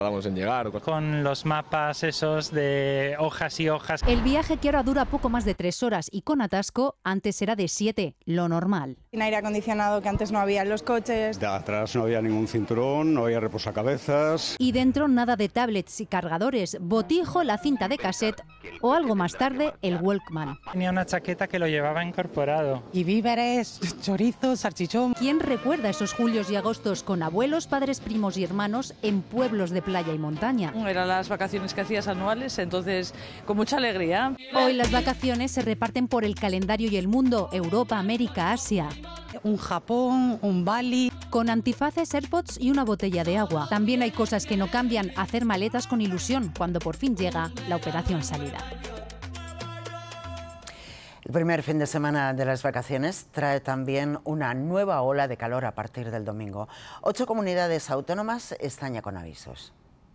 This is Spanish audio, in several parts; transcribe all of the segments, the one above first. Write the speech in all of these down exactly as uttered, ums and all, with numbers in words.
Tardamos en llegar. Con los mapas esos de hojas y hojas. El viaje, que ahora dura poco más de tres horas y con atasco, antes era de siete, lo normal. Sin aire acondicionado, que antes no había en los coches. De atrás no había ningún cinturón, no había reposacabezas. Y dentro nada de tablets y cargadores, botijo, la cinta de cassette o algo más tarde el Walkman. Tenía una chaqueta que lo llevaba incorporado. Y víveres, chorizo, salchichón. ¿Quién recuerda esos julios y agostos con abuelos, padres, primos y hermanos en pueblos de playa y montaña? Eran las vacaciones que hacías anuales, entonces con mucha alegría. Hoy las vacaciones se reparten por el calendario y el mundo, Europa, América, Asia. Un Japón, un Bali. Con antifaces, AirPods y una botella de agua. También hay cosas que no cambian, hacer maletas con ilusión cuando por fin llega la operación salida. El primer fin de semana de las vacaciones trae también una nueva ola de calor a partir del domingo. Ocho comunidades autónomas están ya con avisos.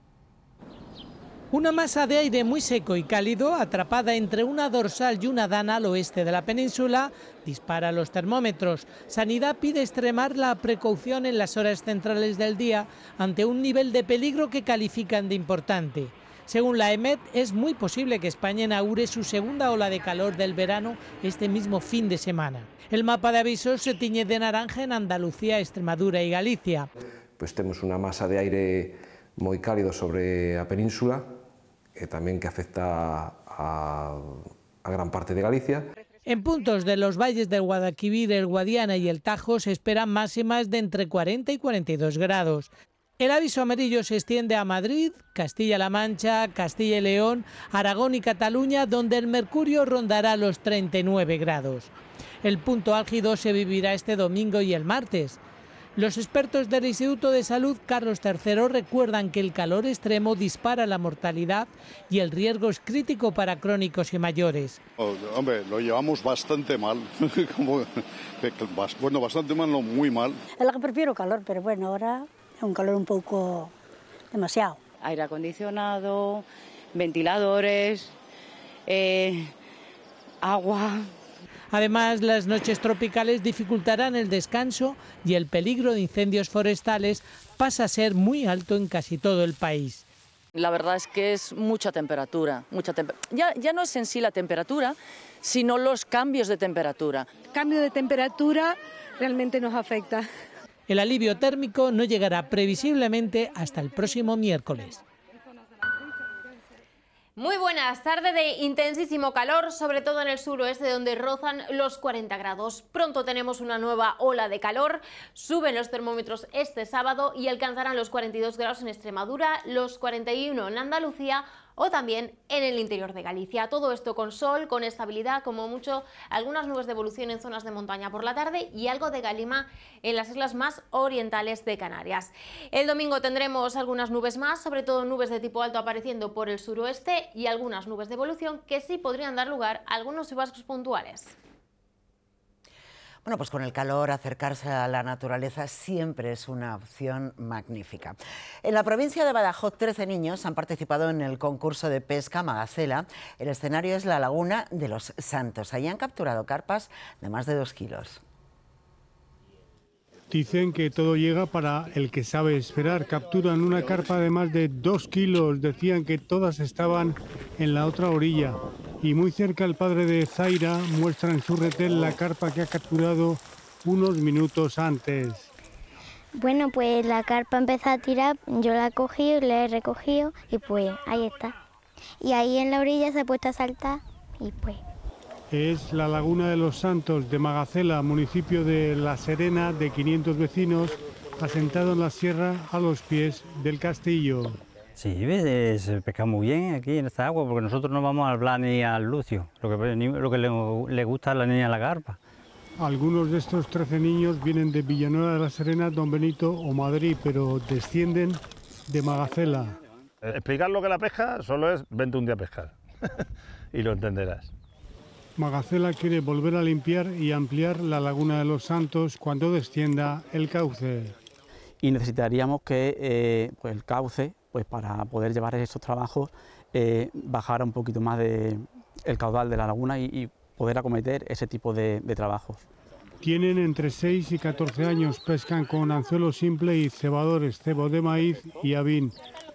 Una masa de aire muy seco y cálido, atrapada entre una dorsal y una dana al oeste de la península, dispara los termómetros. Sanidad pide extremar la precaución en las horas centrales del día ante un nivel de peligro que califican de importante. Según la EMET, es muy posible que España inaugure su segunda ola de calor del verano este mismo fin de semana. El mapa de avisos se tiñe de naranja en Andalucía, Extremadura y Galicia. Pues tenemos una masa de aire muy cálido sobre la península, eh, también que afecta a, a gran parte de Galicia. En puntos de los valles del Guadalquivir, el Guadiana y el Tajo se esperan máximas de entre cuarenta y cuarenta y dos grados. El aviso amarillo se extiende a Madrid, Castilla-La Mancha, Castilla y León, Aragón y Cataluña, donde el mercurio rondará los treinta y nueve grados. El punto álgido se vivirá este domingo y el martes. Los expertos del Instituto de Salud Carlos tercero recuerdan que el calor extremo dispara la mortalidad y el riesgo es crítico para crónicos y mayores. Oh, hombre, lo llevamos bastante mal. Como, bueno, bastante mal, no muy mal. Es lo que prefiero calor, pero bueno, ahora es un calor un poco demasiado. Aire acondicionado, ventiladores, eh, agua. Además, las noches tropicales dificultarán el descanso y el peligro de incendios forestales pasa a ser muy alto en casi todo el país. La verdad es que es mucha temperatura. Mucha temp- ya, ya no es en sí la temperatura, sino los cambios de temperatura. Cambio de temperatura realmente nos afecta. El alivio térmico no llegará previsiblemente hasta el próximo miércoles. Muy buenas, tarde de intensísimo calor, sobre todo en el suroeste donde rozan los cuarenta grados. Pronto tenemos una nueva ola de calor, suben los termómetros este sábado y alcanzarán los cuarenta y dos grados en Extremadura, los cuarenta y uno en Andalucía o también en el interior de Galicia. Todo esto con sol, con estabilidad, como mucho algunas nubes de evolución en zonas de montaña por la tarde y algo de calima en las islas más orientales de Canarias. El domingo tendremos algunas nubes más, sobre todo nubes de tipo alto apareciendo por el suroeste y algunas nubes de evolución que sí podrían dar lugar a algunos chubascos puntuales. Bueno, pues con el calor acercarse a la naturaleza siempre es una opción magnífica. En la provincia de Badajoz, trece niños han participado en el concurso de pesca Magacela. El escenario es la Laguna de los Santos. Allí han capturado carpas de más de dos kilos. Dicen que todo llega para el que sabe esperar. Capturan una carpa de más de dos kilos. Decían que todas estaban en la otra orilla. Y muy cerca el padre de Zaira muestra en su retel la carpa que ha capturado unos minutos antes. Bueno, pues la carpa empezó a tirar, yo la he cogido, la he recogido y pues ahí está. Y ahí en la orilla se ha puesto a saltar y pues... Es la Laguna de los Santos de Magacela, municipio de La Serena, de quinientos vecinos, asentado en la sierra a los pies del castillo. Sí, se pesca muy bien aquí en esta agua, porque nosotros no vamos al Blas ni al Lucio, lo que, lo que le, le gusta a la niña la carpa. Algunos de estos trece niños vienen de Villanueva de la Serena, Don Benito o Madrid, pero descienden de Magacela. Explicar lo que es la pesca solo es vente un día a pescar y lo entenderás. Magacela quiere volver a limpiar y ampliar la Laguna de los Santos cuando descienda el cauce. Y necesitaríamos que eh, pues el cauce, pues para poder llevar esos trabajos, eh, bajara un poquito más de, el caudal de la laguna y, y poder acometer ese tipo de, de trabajos. Tienen entre seis y catorce años, pescan con anzuelo simple y cebadores, cebo de maíz y avín.